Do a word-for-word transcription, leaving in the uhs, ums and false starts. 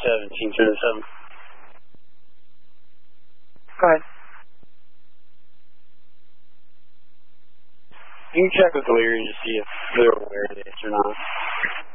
seventeen seventy-seven. Go ahead. You can check with Leary to see if they're aware of this or not.